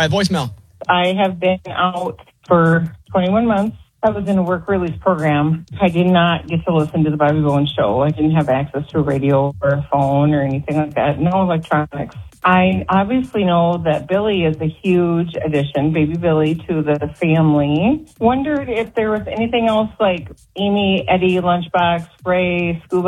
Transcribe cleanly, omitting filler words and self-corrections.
right, voicemail. I have been out for 21 months. I was in a work release program. I did not get to listen to the Bobby Bones show. I didn't have access to a radio or a phone or anything like that. No electronics. I obviously know that Billy is a huge addition, baby Billy, to the family. Wondered if there was anything else like Amy, Eddie, Lunchbox, Ray, Scuba